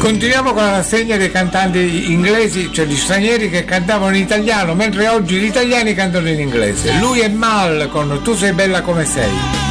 Continuiamo con la rassegna dei cantanti inglesi, cioè gli stranieri che cantavano in italiano, mentre oggi gli italiani cantano in inglese. Lui è Mal con Tu sei bella come sei.